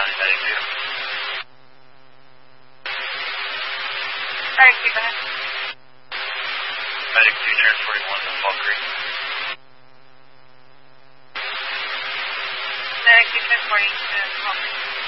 Medic 2. Medic 2, go ahead. Medic 2 transporting 1 to Fall Creek. Medic 2 transporting to Fall Creek.